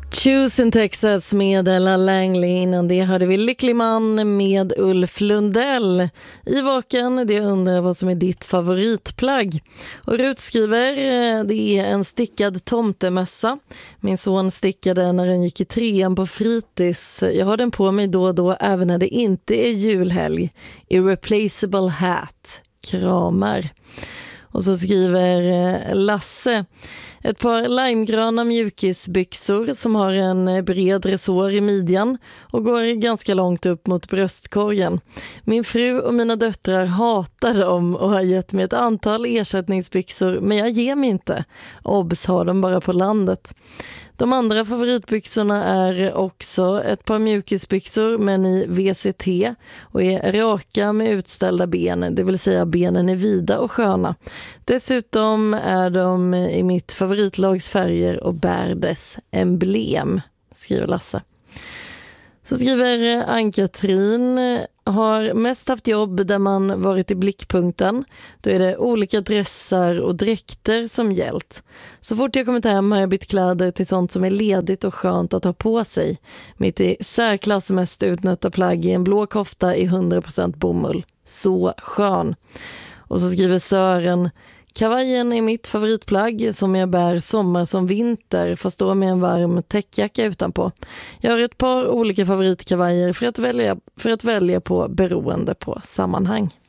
Choose in Texas med Ella Langley. Innan det hörde vi Lycklig man med Ulf Lundell. I Vaken, det undrar vad som är ditt favoritplagg. Och Rut skriver, det är en stickad tomtemössa. Min son stickade när han gick i 3:an på fritids. Jag har den på mig då och då även när det inte är julhelg. Irreplaceable hat. Kramar. Och så skriver Lasse, ett par limegröna mjukisbyxor som har en bred resår i midjan och går ganska långt upp mot bröstkorgen. Min fru och mina döttrar hatar dem och har gett mig ett antal ersättningsbyxor, men jag ger mig inte. Obs har de bara på landet. De andra favoritbyxorna är också ett par mjukisbyxor men i VCT och är raka med utställda ben, det vill säga benen är vida och sköna. Dessutom är de i mitt favoritlags färger och bär dess emblem, skriver Lasse. Så skriver Ann-Katrin, har mest haft jobb där man varit i blickpunkten. Då är det olika dressar och dräkter som gällt. Så fort jag kommit hem har jag bytt kläder till sånt som är ledigt och skönt att ha på sig. Mitt i särklass mest utnötta plagg är en blå kofta i 100% bomull. Så skön. Och så skriver Sören, kavajen är mitt favoritplagg som jag bär sommar som vinter fast då med en varm täckjacka utanpå. Jag har ett par olika favoritkavajer för att välja på beroende på sammanhang.